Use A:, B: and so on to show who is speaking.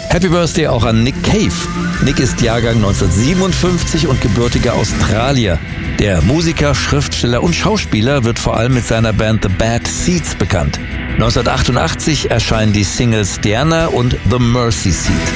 A: Happy Birthday auch an Nick Cave. Nick ist Jahrgang 1957 und gebürtiger Australier. Der Musiker, Schriftsteller und Schauspieler wird vor allem mit seiner Band The Bad Seeds bekannt. 1988 erscheinen die Singles Diana und The Mercy Seat.